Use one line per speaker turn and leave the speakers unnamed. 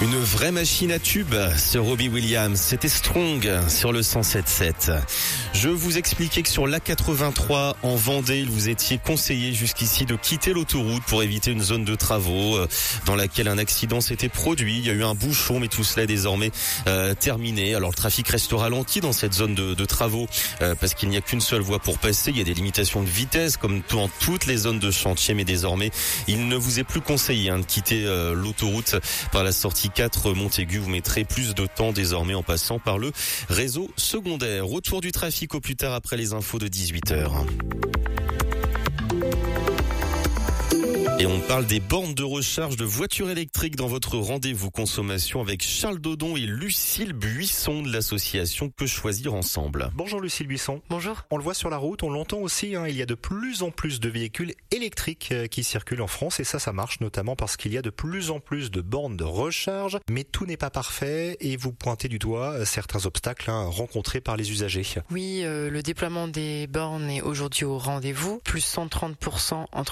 Une vraie machine à tube, ce Robbie Williams, c'était Strong sur le 107.7. Je vous expliquais que sur l'A83 en Vendée, il vous étiez conseillé jusqu'ici de quitter l'autoroute pour éviter une zone de travaux dans laquelle un accident s'était produit. Il y a eu un bouchon, mais tout cela est désormais terminé. Alors le trafic reste ralenti dans cette zone de travaux parce qu'il n'y a qu'une seule voie pour passer. Il y a des limitations de vitesse comme dans toutes les zones de chantier, mais désormais, il ne vous est plus conseillé de quitter l'autoroute par la sortie 4 Montaigu. Vous mettrez plus de temps désormais en passant par le réseau secondaire. Retour du trafic au plus tard après les infos de 18h. Et on parle des bornes de recharge de voitures électriques dans votre rendez-vous consommation avec Charles Dodon et Lucille Buisson de l'association Que Choisir Ensemble.
Bonjour Lucille Buisson.
Bonjour.
On le voit sur la route, on l'entend aussi, il y a de plus en plus de véhicules électriques qui circulent en France et ça marche notamment parce qu'il y a de plus en plus de bornes de recharge, mais tout n'est pas parfait et vous pointez du doigt certains obstacles rencontrés par les usagers.
Oui, le déploiement des bornes est aujourd'hui au rendez-vous, plus 130% entre